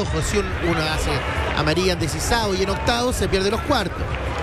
ojo, si uno hace amarilla en 16 y en octavos, se pierde los cuartos.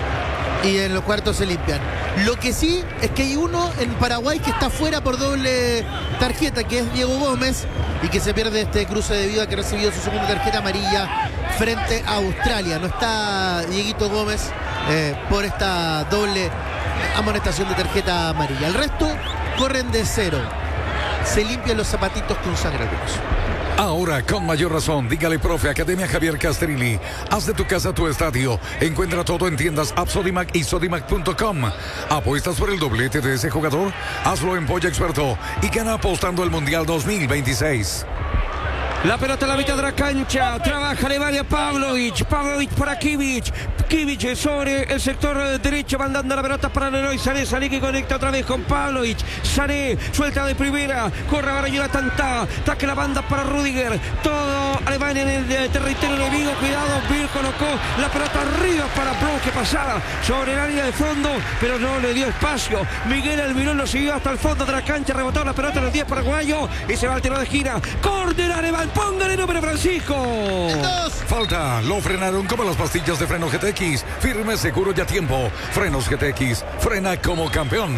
Y en los cuartos se limpian. Lo que sí es que hay uno en Paraguay que está fuera por doble tarjeta, que es Diego Gómez, y que se pierde este cruce debido a que recibió su segunda tarjeta amarilla frente a Australia. No está Dieguito Gómez por esta doble amonestación de tarjeta amarilla. El resto corren de cero. Se limpian los zapatitos con sangre algunos. Ahora, con mayor razón, dígale profe Academia Javier Castrilli. Haz de tu casa tu estadio. Encuentra todo en tiendas App Sodimac y Sodimac.com. ¿Apuestas por el doblete de ese jugador? Hazlo en Polla Experto y gana apostando al Mundial 2026. La pelota en la mitad de la cancha. Trabaja Alemania. Pavlovic para Kivic. Kivic sobre el sector derecho, mandando la pelota para Leroy Sané. Sané que conecta otra vez con Pavlovic. Sané suelta de primera. Corre ahora Jonathan Tah. Taque la banda para Rudiger. Todo Alemania en el territorio enemigo. Cuidado. Bill colocó la pelota arriba para Brown, que pasaba sobre el área de fondo, pero no le dio espacio. Miguel Almirón lo siguió hasta el fondo de la cancha. Rebotó la pelota en el 10 paraguayo y se va al tiro de esquina. Córner alemán. Póngale número, Francisco. Falta, lo frenaron como las pastillas de freno GTX. Firme, seguro y a tiempo. Frenos GTX, frena como campeón.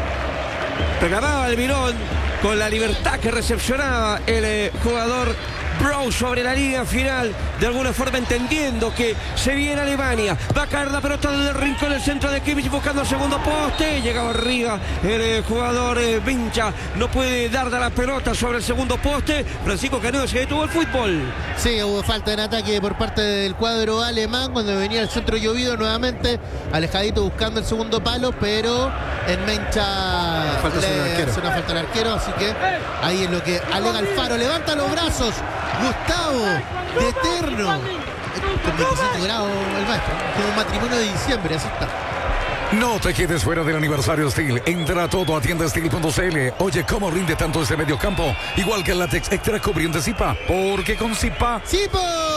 Reclamaba Almirón con la libertad que recepcionaba el jugador Brown sobre la línea final, de alguna forma entendiendo que se viene Alemania. Va a caer la pelota desde el rincón del centro de Kimmich buscando el segundo poste. Llegaba arriba el jugador Vincha. No puede dar la pelota sobre el segundo poste. Francisco Caneo, se detuvo el fútbol. Sí, hubo falta en ataque por parte del cuadro alemán cuando venía el centro llovido nuevamente. Alejadito buscando el segundo palo, pero en Mencha hace una falta al arquero. Así que ahí es lo que alega Alfaro. Levanta los brazos Gustavo de Eterno, con 25 grados el maestro, como un matrimonio de diciembre, así está. No te quedes fuera del aniversario Steel. Entra todo a tiendasteel.cl. Oye, ¿cómo rinde tanto ese medio campo? Igual que el látex extra cubriente Zipa. Porque con Zipa... ¡Zipa!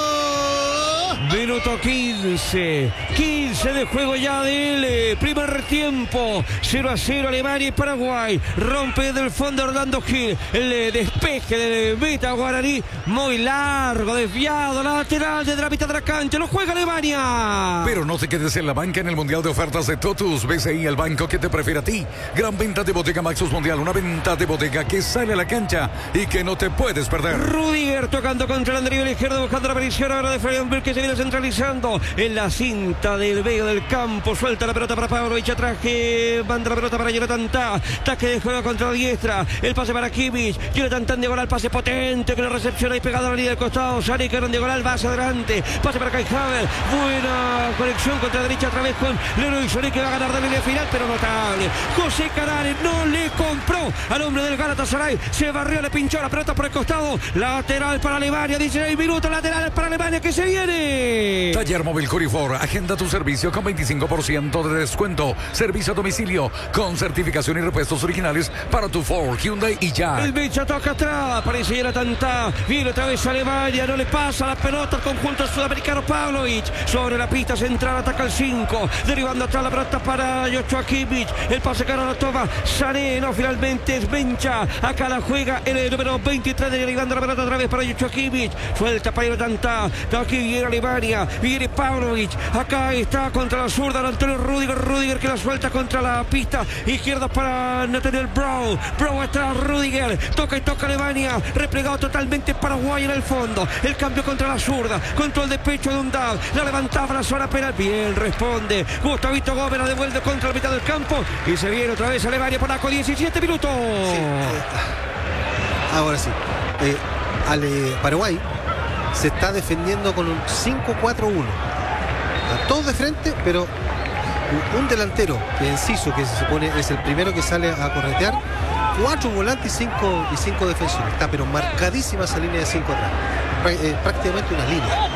Minuto 15 de juego ya del primer tiempo. 0-0 Alemania y Paraguay. Rompe del fondo Orlando Gil. El despeje de Meta Guaraní, muy largo, desviado, lateral desde la mitad de la cancha. Lo juega Alemania. Pero no te quedes en la banca en el Mundial de Ofertas de Totus. BCI, el banco que te prefiere a ti. Gran venta de Bodega Maxus Mundial. Una venta de bodega que sale a la cancha y que no te puedes perder. Rudiger tocando contra el andrillo izquierdo, buscando la aparición ahora de Fabián Bill, que se viene centralizando en la cinta del medio del campo. Suelta la pelota para Pavlovic, atrás que manda la pelota para Jonathan Tah. Taque de juego contra la diestra. El pase para Kimmich. Jonathan Tah diagonal, pase potente que lo recepciona y pegado a la línea del costado. Sané que era un diagonal, va hacia adelante. Pase para Kai Havertz. Buena conexión contra la derecha, otra vez con Leroy Sané, que va a ganar de línea final, pero notable. José Canales no le compró al hombre del Galatasaray. Se barrió, le pinchó la pelota por el costado. Lateral para Alemania, 16 minutos. Lateral para Alemania, que se viene. Taller Móvil Curifor, agenda tu servicio con 25% de descuento. Servicio a domicilio con certificación y repuestos originales para tu Ford, Hyundai y ya. El bicho toca atrás, aparece Jonathan Tah. Viene otra vez Alemania, no le pasa la pelota al conjunto sudamericano. Pavlovic sobre la pista central, ataca el 5, derivando atrás la pelota para Joshua Kimmich. El pase que ahora lo toma Sané, no, finalmente es Mencha. Acá la juega el número 23, derivando la pelota otra vez para Joshua Kimmich. Suelta para Jonathan Tah. Aquí viene Alemania, viene Pavlovic. Acá está contra la zurda de Antonio Rudiger. Rudiger que la suelta contra la pista izquierda para Nathaniel Brown. Brown atrás, Rudiger. Toca y toca Alemania. Replegado totalmente Paraguay en el fondo. El cambio contra la zurda. Control de pecho de Undab. La levantaba la zona penal. Bien responde Gustavito Gómez. La devuelve contra la mitad del campo. Y se viene otra vez Alemania. Polaco, 17 minutos. Sí, ahora sí. Paraguay se está defendiendo con un 5-4-1. A todos de frente, pero un delantero que Enciso, que se pone, es el primero que sale a corretear. 4 volantes y 5 defensores. Está pero marcadísima esa línea de 5 atrás. Prácticamente una línea.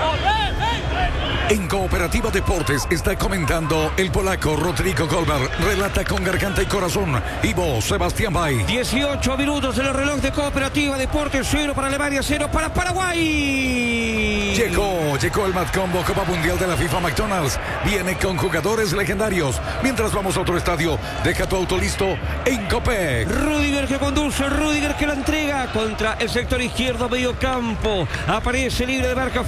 En Cooperativa Deportes está comentando el polaco Rodrigo Goldberg. Relata con garganta y corazón. Y vos, Sebastián Bay. 18 minutos en el reloj de Cooperativa Deportes. 0 para Alemania, 0 para Paraguay. Llegó el Mad Combo Copa Mundial de la FIFA McDonald's. Viene con jugadores legendarios. Mientras vamos a otro estadio, deja tu auto listo en Copec. Rudiger que conduce, Rudiger que la entrega contra el sector izquierdo, medio campo. Aparece libre de marca